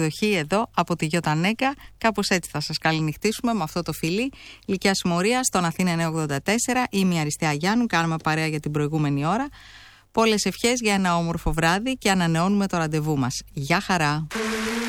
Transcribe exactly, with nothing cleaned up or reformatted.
εκδοχή εδώ από τη Γιοτανέκα. Κάπως έτσι θα σας καληνυχτήσουμε με αυτό το φιλί. Λυκιά Συμμορία στον Αθήνα εννιακόσια ογδόντα τέσσερα. Είμαι η Αριστεία Γιάννου. Κάνουμε παρέα για την προηγούμενη ώρα. Πολλές ευχές για ένα όμορφο βράδυ και ανανεώνουμε το ραντεβού μας. Γεια χαρά!